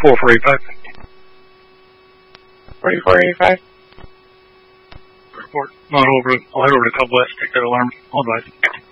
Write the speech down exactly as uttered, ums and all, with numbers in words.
four four eight five. forty-four eighty-five. Report. I'll head over, I'll head over to Cub West, take that alarm. I'll advise.